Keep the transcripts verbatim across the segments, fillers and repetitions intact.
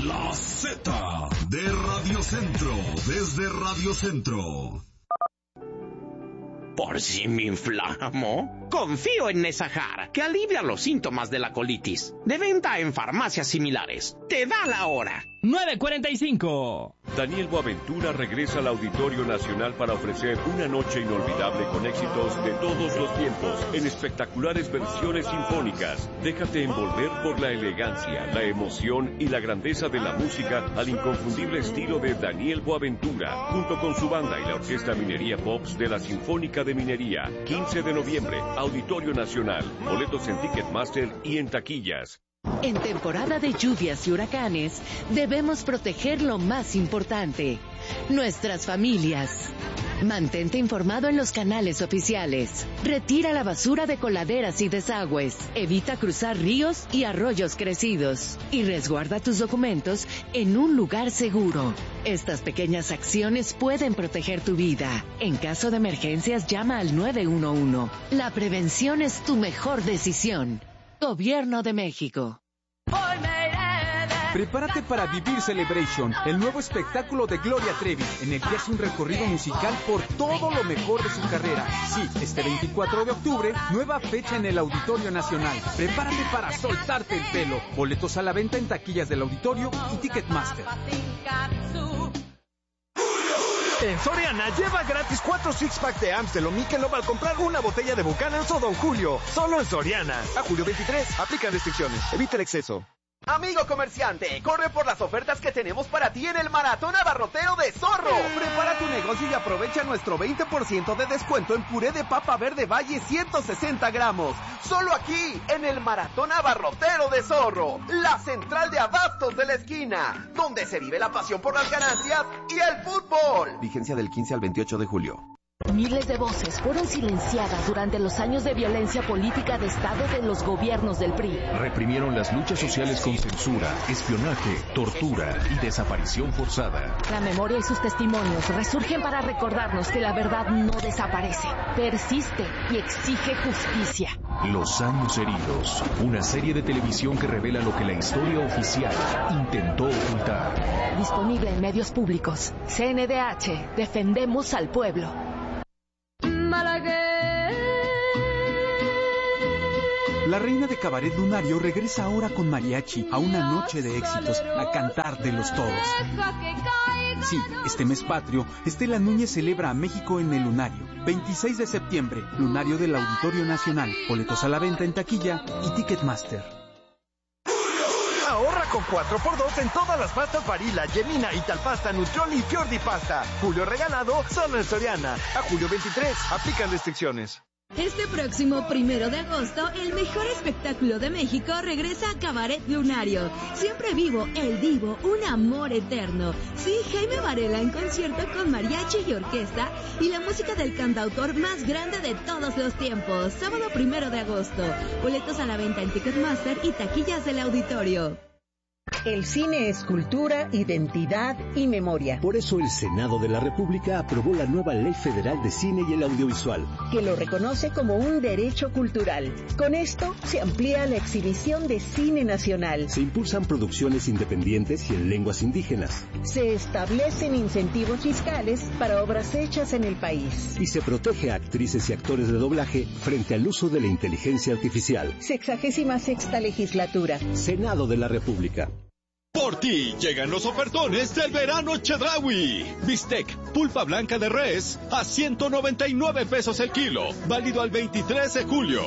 La Z de Radio Centro, desde Radio Centro. ¿Por si me inflamo? Confío en Nesajar, que alivia los síntomas de la colitis. De venta en farmacias similares. Te da la hora. nueve cuarenta y cinco. Daniel Boaventura regresa al Auditorio Nacional para ofrecer una noche inolvidable con éxitos de todos los tiempos en espectaculares versiones sinfónicas. Déjate envolver por la elegancia, la emoción y la grandeza de la música al inconfundible estilo de Daniel Boaventura, junto con su banda y la Orquesta Minería Pops de la Sinfónica de Minería. quince de noviembre, Auditorio Nacional. Boletos en Ticketmaster y en taquillas. En temporada de lluvias y huracanes, debemos proteger lo más importante, nuestras familias. Mantente informado en los canales oficiales. Retira la basura de coladeras y desagües. Evita cruzar ríos y arroyos crecidos. Y resguarda tus documentos en un lugar seguro. Estas pequeñas acciones pueden proteger tu vida. En caso de emergencias, llama al nueve uno uno. La prevención es tu mejor decisión. Gobierno de México. Prepárate para vivir Celebration, el nuevo espectáculo de Gloria Trevi, en el que hace un recorrido musical por todo lo mejor de su carrera. Sí, este veinticuatro de octubre, nueva fecha en el Auditorio Nacional. Prepárate para soltarte el pelo. Boletos a la venta en taquillas del Auditorio y Ticketmaster. En Soriana, lleva gratis cuatro six-pack de Amstel o Michelob al comprar una botella de Buchanan's o Don Julio. Solo en Soriana. A julio veintitrés, aplican restricciones. Evita el exceso. Amigo comerciante, corre por las ofertas que tenemos para ti en el Maratón Abarrotero de Zorro. Prepara tu negocio y aprovecha nuestro veinte por ciento de descuento en puré de papa verde Valle ciento sesenta gramos. Solo aquí, en el Maratón Abarrotero de Zorro, la central de abastos de la esquina, donde se vive la pasión por las ganancias y el fútbol. Vigencia del quince al veintiocho de julio. Miles de voces fueron silenciadas durante los años de violencia política de Estado de los gobiernos del P R I. Reprimieron las luchas sociales con censura, espionaje, tortura y desaparición forzada. La memoria y sus testimonios resurgen para recordarnos que la verdad no desaparece, persiste y exige justicia. Los años heridos, una serie de televisión que revela lo que la historia oficial intentó ocultar. Disponible en medios públicos. C N D H, defendemos al pueblo. La reina de Cabaret Lunario regresa ahora con mariachi a una noche de éxitos, a cantar de los todos. Sí, este mes patrio, Estela Núñez celebra a México en el Lunario. veintiséis de septiembre, Lunario del Auditorio Nacional. Boletos a la venta en taquilla y Ticketmaster. Ahorra con cuatro por dos en todas las pastas Barilla, Gemina, Italpasta, Nutrioli y Fiordi Pasta. Julio regalado, solo en Soriana. A julio veintitrés, aplican restricciones. Este próximo primero de agosto, el mejor espectáculo de México regresa a Cabaret Lunario. Siempre vivo, el divo, un amor eterno. Sí, Jaime Varela en concierto con mariachi y orquesta y la música del cantautor más grande de todos los tiempos. Sábado primero de agosto. Boletos a la venta en Ticketmaster y taquillas del Auditorio. El cine es cultura, identidad y memoria. Por eso el Senado de la República aprobó la nueva Ley Federal de Cine y el Audiovisual, que lo reconoce como un derecho cultural. Con esto se amplía la exhibición de cine nacional. Se impulsan producciones independientes y en lenguas indígenas. Se establecen incentivos fiscales para obras hechas en el país. Y se protege a actrices y actores de doblaje frente al uso de la inteligencia artificial. Sexagésima sexta legislatura. Senado de la República. Por ti llegan los ofertones del verano Chedraui. Bistec, pulpa blanca de res, a ciento noventa y nueve pesos el kilo. Válido al veintitrés de julio.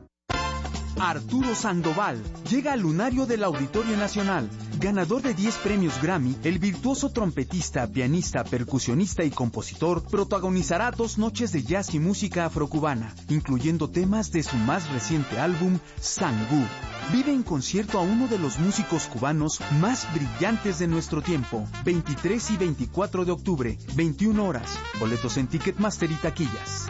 Arturo Sandoval llega al Lunario del Auditorio Nacional. Ganador de diez premios Grammy, el virtuoso trompetista, pianista, percusionista y compositor protagonizará dos noches de jazz y música afrocubana, incluyendo temas de su más reciente álbum, Sangú. Vive en concierto a uno de los músicos cubanos más brillantes de nuestro tiempo. veintitrés y veinticuatro de octubre, veintiuna horas. Boletos en Ticketmaster y taquillas.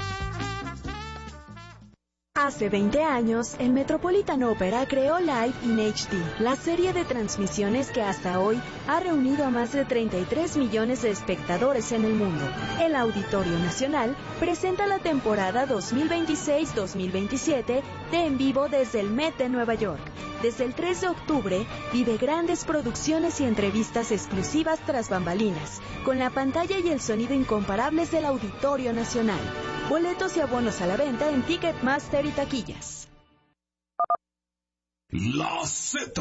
Hace veinte años, el Metropolitan Opera creó Live in H D, la serie de transmisiones que hasta hoy ha reunido a más de treinta y tres millones de espectadores en el mundo. El Auditorio Nacional presenta la temporada dos mil veintiséis dos mil veintisiete de En Vivo desde el Met de Nueva York. Desde el tres de octubre, vive grandes producciones y entrevistas exclusivas tras bambalinas, con la pantalla y el sonido incomparables del Auditorio Nacional. Boletos y abonos a la venta en Ticketmaster y taquillas. La Z.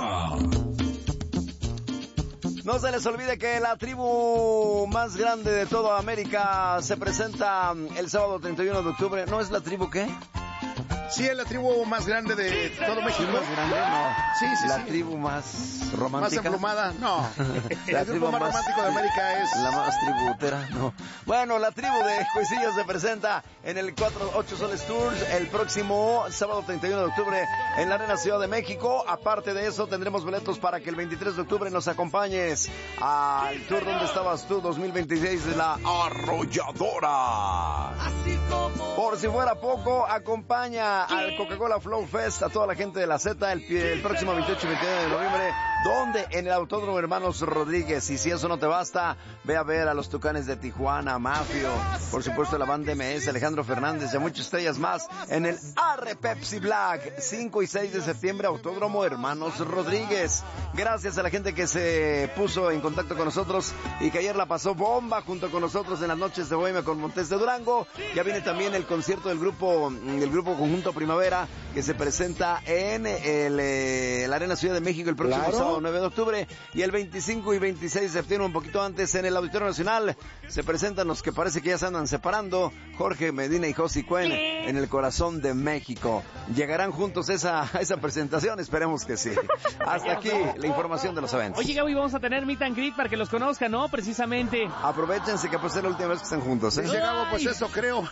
No se les olvide que la tribu más grande de toda América se presenta el sábado treinta y uno de octubre. ¿No es la tribu qué? Sí, es la tribu más grande de sí, todo México. ¿Más grande? No. Sí, sí, ¿La sí. tribu más romántica? ¿Más emplumada? No. La el grupo más, más romántico de América es... La más tributera, no. Bueno, la tribu de Juicillos se presenta en el cuatro ocho Soles Tours el próximo sábado treinta y uno de octubre en la Arena Ciudad de México. Aparte de eso, tendremos boletos para que el veintitrés de octubre nos acompañes al tour Donde Estabas Tú dos mil veintiséis de la Arrolladora. Por si fuera poco, acompaña al Coca-Cola Flow Fest a toda la gente de la Z el, el próximo veintiocho y veintinueve de noviembre, donde en el Autódromo Hermanos Rodríguez. Y si eso no te basta, ve a ver a los Tucanes de Tijuana, Mafio, por supuesto la banda M S, Alejandro Fernández y a muchas estrellas más en el Arre Pepsi Black, cinco y seis de septiembre, Autódromo Hermanos Rodríguez. Gracias a la gente que se puso en contacto con nosotros y que ayer la pasó bomba junto con nosotros en las noches de Bohemia con Montes de Durango. Ya viene también el concierto del grupo, del grupo Conjunto Primavera, que se presenta en el, eh, la Arena Ciudad de México el próximo ¿Claro? sábado nueve de octubre, y el veinticinco y veintiséis de septiembre, un poquito antes, en el Auditorio Nacional, se presentan los que parece que ya se andan separando, Jorge Medina y Josi Cuen, en el corazón de México. ¿Llegarán juntos esa, esa presentación? Esperemos que sí. Hasta aquí la información de los eventos. Oye, Gaby, vamos a tener meet and greet para que los conozcan, ¿no? Precisamente. Aprovechense que pues es la última vez que están juntos, ¿eh? Dice Gabo, pues eso creo.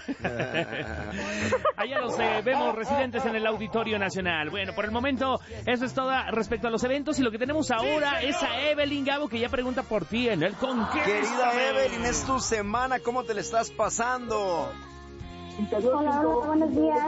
Allá los eh, vemos residentes en el Auditorio Nacional. Bueno, por el momento, eso es todo respecto a los eventos, y lo que tenemos ahora es a Evelyn, Gabo, que ya pregunta por ti en el Conquista. Querida Evelyn, es tu semana, ¿cómo te le estás pasando? Hola, hola, buenos días.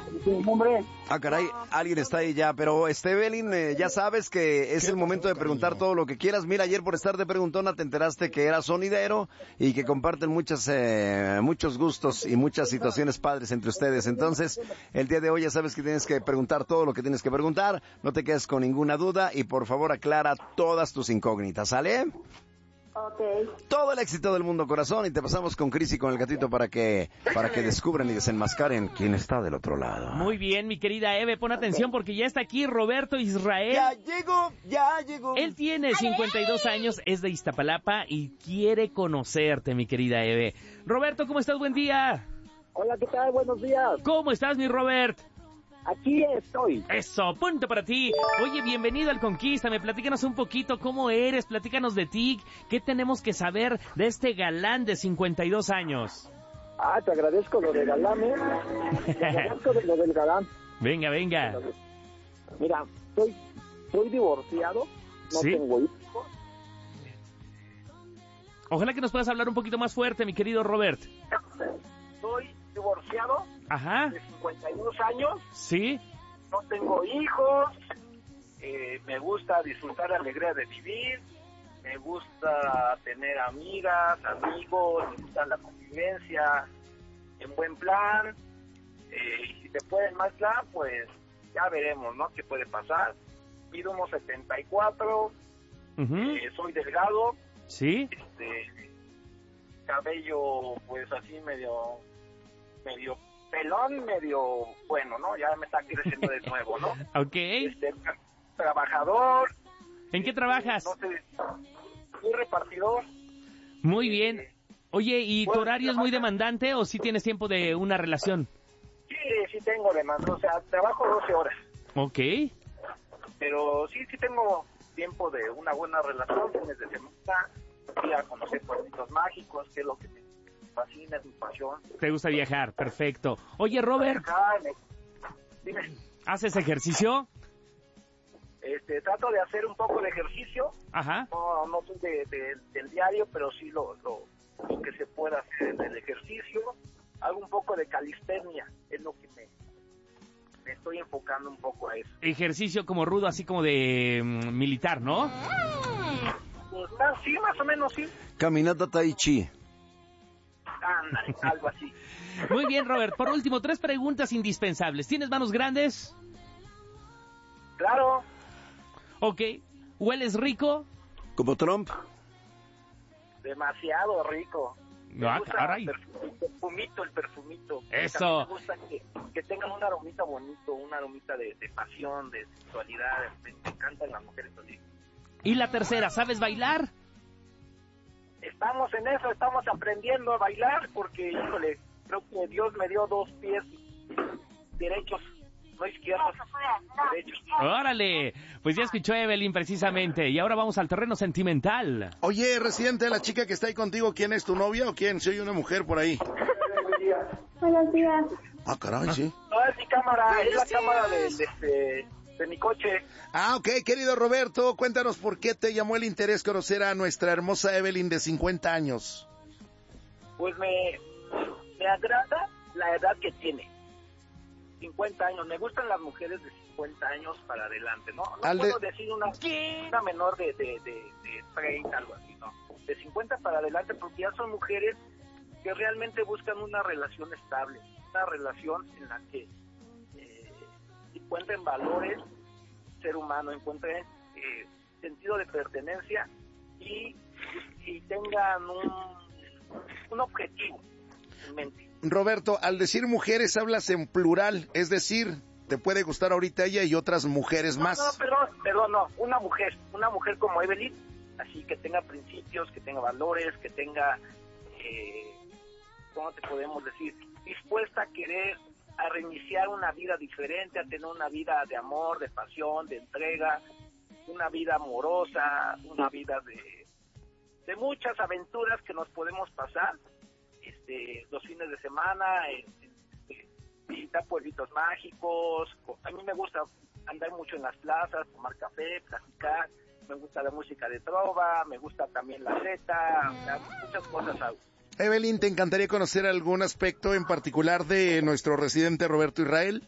Ah, caray, alguien está ahí ya, pero este Evelyn, eh, ya sabes que es el momento de preguntar todo lo que quieras. Mira, ayer por estar de preguntona te enteraste que era sonidero y que comparten muchas, eh, muchos gustos y muchas situaciones padres entre ustedes. Entonces, el día de hoy ya sabes que tienes que preguntar todo lo que tienes que preguntar, no te quedes con ninguna duda y por favor aclara todas tus incógnitas, ¿sale? Okay. Todo el éxito del mundo, corazón, y te pasamos con Cris y con el gatito para que para que descubran y desenmascaren quién está del otro lado. Muy bien, mi querida Eve, pon atención porque ya está aquí Roberto Israel. Ya llegó, ya llegó. Él tiene cincuenta y dos años, es de Iztapalapa y quiere conocerte, mi querida Eve. Roberto, ¿cómo estás? Buen día. Hola, ¿qué tal? Buenos días. ¿Cómo estás, mi Robert? Aquí estoy. Eso, punto para ti. Oye, bienvenido al Conquístame. Platícanos un poquito cómo eres, platícanos de ti. ¿Qué tenemos que saber de este galán de cincuenta y dos años? Ah, te agradezco lo de galán, ¿eh? Te agradezco de lo del galán. Venga, venga. Mira, soy, soy divorciado, no ¿Sí? tengo hijos. Ojalá que nos puedas hablar un poquito más fuerte, mi querido Robert. Soy divorciado. Ajá. De cincuenta y dos años. Sí. No tengo hijos. Eh, me gusta disfrutar la alegría de vivir. Me gusta tener amigas, amigos. Me gusta la convivencia en buen plan. Eh, y si te pueden más plan, pues ya veremos, ¿no? ¿Qué puede pasar? Mido unos setenta y cuatro. Uh-huh. eh, soy delgado. Sí. Este, cabello, pues así medio, medio pelón, medio bueno, ¿no? Ya me está creciendo de nuevo, ¿no? Ok. Este, tra- trabajador. ¿En qué trabajas? No sé, soy repartidor. Muy bien. Oye, ¿y tu horario es muy demandante o sí tienes tiempo de una relación? Sí, sí tengo demanda, o sea, trabajo doce horas. Ok. Pero sí, sí tengo tiempo de una buena relación, fines de semana, ir a conocer pueblitos mágicos, que es lo que me fascina, es mi pasión. ¿Te gusta viajar? Perfecto. Oye, Robert, Dime, ¿haces ejercicio? este, trato de hacer un poco de ejercicio. Ajá. No, no soy de, de- del diario, pero sí lo, lo, lo que se pueda hacer en el ejercicio. Hago un poco de calistenia, es lo que me, me estoy enfocando un poco a eso. Ejercicio como rudo, así como de mm, militar, ¿no? Pues, ah, sí, más o menos sí. Caminata Tai Chi. Ándale, algo así. Muy bien, Robert. Por último, tres preguntas indispensables. ¿Tienes manos grandes? Claro. Ok. ¿Hueles rico? ¿Como Trump? Demasiado rico. Me Ah, gusta caray. el perfu- el perfumito, el perfumito. Eso. También me gusta que, que tengan un aromita bonito, un aromita de, de pasión, de sexualidad. Me, me encantan las mujeres así. Y la tercera, ¿sabes bailar? Estamos en eso, estamos aprendiendo a bailar porque, híjole, creo que Dios me dio dos pies derechos, no izquierdos, derechos. ¡Órale! Pues ya escuchó Evelyn precisamente. Y ahora vamos al terreno sentimental. Oye, residente, la chica que está ahí contigo, ¿quién es, tu novia o quién? Si oye una mujer por ahí. Buenos días. Ah, caray, sí. No, es mi cámara, es la cámara de, de, de, de mi coche. Ah, ok, querido Roberto, cuéntanos por qué te llamó el interés conocer a nuestra hermosa Evelyn de cincuenta años. Pues me, me agrada la edad que tiene. cincuenta años. Me gustan las mujeres de cincuenta años para adelante, ¿no? No Al de- puedo decir una, una menor de, de, de, de treinta, algo así, ¿no? De cincuenta para adelante, porque ya son mujeres que realmente buscan una relación estable, una relación en la que eh, encuentren valores, ser humano, encuentren eh, sentido de pertenencia y, y tengan un, un objetivo en mente. Roberto, al decir mujeres hablas en plural, es decir, te puede gustar ahorita ella y otras mujeres más. No, no, perdón, perdón, no, una mujer, una mujer como Evelyn, así que tenga principios, que tenga valores, que tenga, eh, ¿cómo te podemos decir? Dispuesta a querer, a reiniciar una vida diferente, a tener una vida de amor, de pasión, de entrega, una vida amorosa, una vida de, de muchas aventuras que nos podemos pasar, este, los fines de semana, en, en, visitar pueblitos mágicos. A mí me gusta andar mucho en las plazas, tomar café, platicar. Me gusta la música de trova, me gusta también la zeta, muchas cosas hago. Evelyn, ¿te encantaría conocer algún aspecto en particular de nuestro residente Roberto Israel?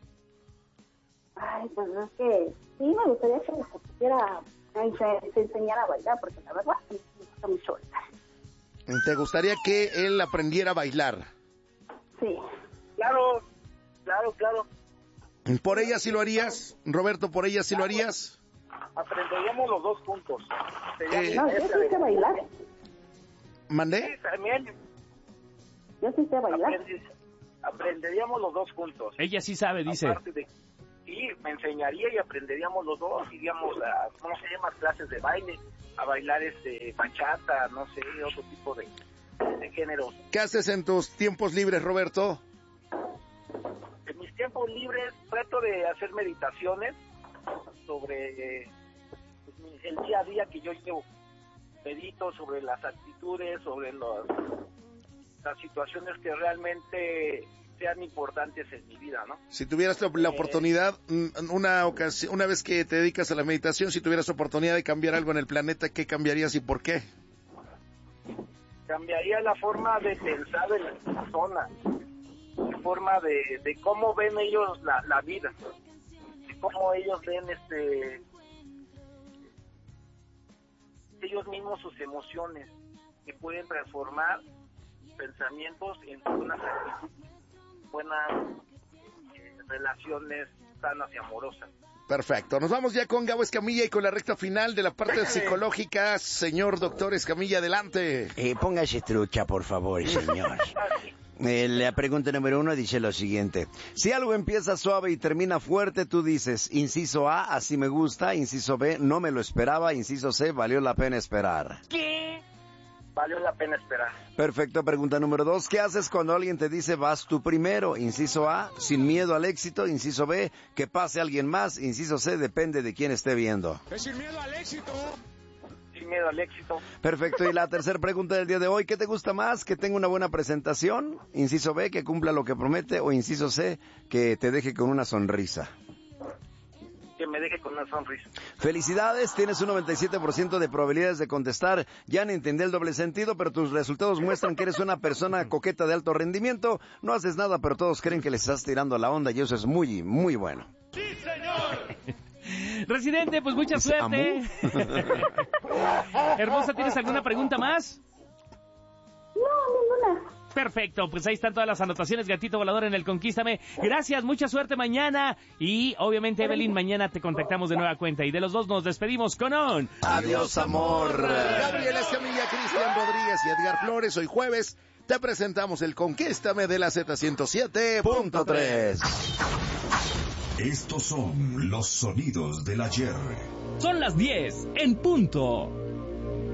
Ay, pues es que sí, me gustaría que se pusiera, se, se enseñara a bailar, porque la verdad me gusta mucho bailar. ¿Te gustaría que él aprendiera a bailar? Sí. Claro, claro, claro. ¿Por ella sí lo harías? Roberto, ¿por ella sí lo harías? Aprenderíamos los dos juntos. Eh, No, yo sí sé bailar. ¿Mandé? Sí, también. Yo sí sé bailar. Aprendi- aprenderíamos los dos juntos. Ella sí sabe, dice. Aparte de, sí, me enseñaría y aprenderíamos los dos. Iríamos a, ¿cómo se llama? Clases de baile, a bailar este bachata, no sé, otro tipo de, de géneros. ¿Qué haces en tus tiempos libres, Roberto? En mis tiempos libres trato de hacer meditaciones sobre eh, pues, mi- el día a día que yo llevo. Medito sobre las actitudes, sobre los, las situaciones que realmente sean importantes en mi vida, ¿no? Si tuvieras la, la oportunidad, mm, una ocasión, una vez que te dedicas a la meditación, si tuvieras oportunidad de cambiar algo en el planeta, ¿qué cambiarías y por qué? Cambiaría la forma de pensar de las personas, la forma de, de cómo ven ellos la, la vida, de cómo ellos ven este ellos mismos sus emociones, que pueden transformar pensamientos en buenas actitudes, buenas eh, relaciones sanas y amorosas. Perfecto. Nos vamos ya con Gabo Escamilla y con la recta final de la parte psicológica. Señor doctor Escamilla, adelante. Eh, póngase trucha, por favor, señor. Eh, la pregunta número uno dice lo siguiente. Si algo empieza suave y termina fuerte, tú dices, inciso A, así me gusta, inciso B, no me lo esperaba, inciso C, valió la pena esperar. ¿Qué? Valió la pena esperar. Perfecto, pregunta número dos, ¿qué haces cuando alguien te dice vas tú primero? Inciso A, sin miedo al éxito, inciso B, que pase alguien más, inciso C, depende de quién esté viendo. Es sin miedo al éxito. Sin miedo al éxito. Perfecto, y la tercera pregunta del día de hoy, ¿qué te gusta más? ¿Que tenga una buena presentación? Inciso B, que cumpla lo que promete, o inciso C, que te deje con una sonrisa. Que me deje con una sonrisa. Felicidades, tienes un noventa y siete por ciento de probabilidades de contestar. Ya no entendí el doble sentido, pero tus resultados muestran que eres una persona coqueta de alto rendimiento. No haces nada, pero todos creen que le estás tirando la onda y eso es muy, muy bueno. ¡Sí, señor! Residente, pues mucha suerte. Hermosa, ¿tienes alguna pregunta más? No, ninguna. Perfecto, pues ahí están todas las anotaciones, Gatito Volador en el Conquístame. Gracias, mucha suerte mañana. Y obviamente, Evelyn, mañana te contactamos de nueva cuenta. Y de los dos nos despedimos con un... Adiós, amor. Gabriel Escamilla, Cristian Rodríguez y Edgar Flores, hoy jueves te presentamos el Conquístame de la Z ciento siete punto tres. Estos son los sonidos del ayer. Son las diez en punto.